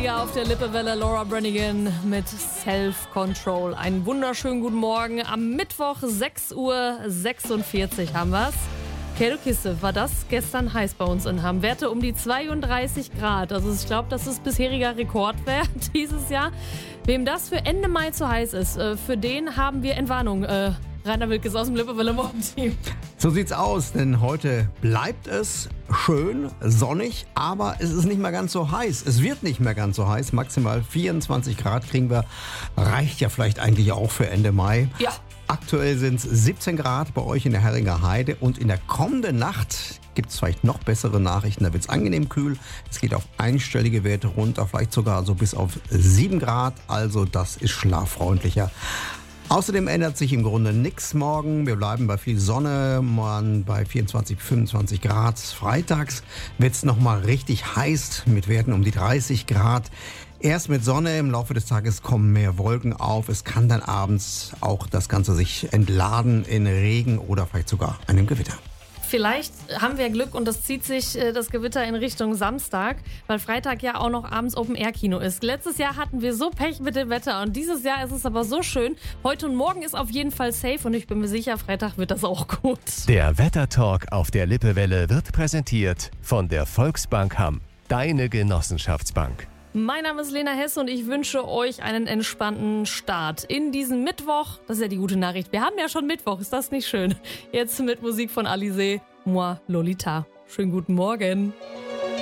Klassiker auf der Lippewelle, Laura Branigan mit Self-Control. Einen wunderschönen guten Morgen. Am Mittwoch 6:46 Uhr haben wir's. Kedo Kiste, war das gestern heiß bei uns in Hamm. Werte um die 32 Grad. Also ich glaube, das ist bisheriger Rekordwert dieses Jahr. Wem das für Ende Mai zu heiß ist, für den haben wir Entwarnung. Rainer Wilkes aus dem Lippewelle Morgenteam. So sieht's aus, denn heute bleibt es schön, sonnig, aber es ist nicht mehr ganz so heiß. Es wird nicht mehr ganz so heiß. Maximal 24 Grad kriegen wir. Reicht ja vielleicht eigentlich auch für Ende Mai. Ja. Aktuell sind es 17 Grad bei euch in der Herringer Heide und in der kommenden Nacht gibt es vielleicht noch bessere Nachrichten. Da wird es angenehm kühl. Es geht auf einstellige Werte runter, vielleicht sogar so bis auf 7 Grad. Also das ist schlaffreundlicher. Außerdem ändert sich im Grunde nichts morgen. Wir bleiben bei viel Sonne, bei 24, 25 Grad. Freitags wird es nochmal richtig heiß mit Werten um die 30 Grad. Erst mit Sonne, im Laufe des Tages kommen mehr Wolken auf. Es kann dann abends auch das Ganze sich entladen in Regen oder vielleicht sogar einem Gewitter. Vielleicht haben wir Glück und das zieht sich das Gewitter in Richtung Samstag, weil Freitag ja auch noch abends Open-Air-Kino ist. Letztes Jahr hatten wir so Pech mit dem Wetter und dieses Jahr ist es aber so schön. Heute und morgen ist auf jeden Fall safe und ich bin mir sicher, Freitag wird das auch gut. Der Wettertalk auf der Lippewelle wird präsentiert von der Volksbank Hamm, deine Genossenschaftsbank. Mein Name ist Lena Hesse und ich wünsche euch einen entspannten Start in diesen Mittwoch. Das ist ja die gute Nachricht. Wir haben ja schon Mittwoch, ist das nicht schön? Jetzt mit Musik von Alizé, Moi Lolita. Schönen guten Morgen.